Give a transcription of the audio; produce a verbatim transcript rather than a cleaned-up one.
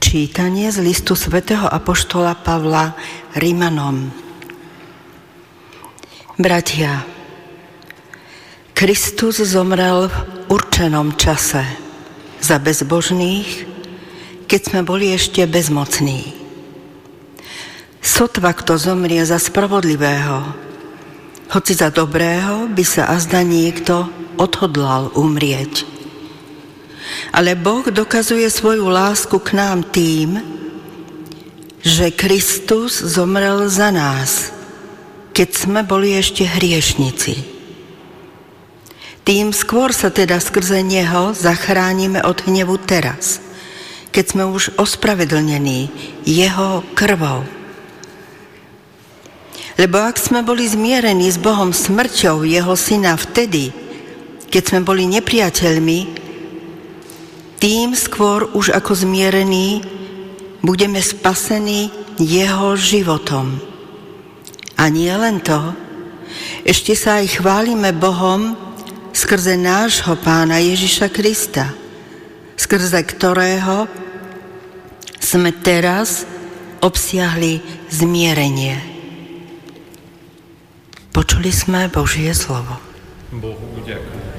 Čítanie z listu svätého apoštola Pavla Rimanom. Bratia, Kristus zomrel v určenom čase za bezbožných, keď sme boli ešte bezmocní. Sotva kto zomrie za spravodlivého, hoci za dobrého by sa azda niekto odhodlal umrieť. Ale Boh dokazuje svoju lásku k nám tým, že Kristus zomrel za nás, keď sme boli ešte hriešnici. Tým skôr sa teda skrze Neho zachránime od hnevu teraz, keď sme už ospravedlnení Jeho krvou. Lebo ak sme boli zmierení s Bohom smrťou Jeho Syna vtedy, keď sme boli nepriateľmi, tým skôr už ako zmierení budeme spasení Jeho životom. A nie len to, ešte sa aj chválime Bohom skrze nášho Pána Ježiša Krista, skrze ktorého sme teraz obsiahli zmierenie. Počuli sme Božie slovo. Bohu ďakujem.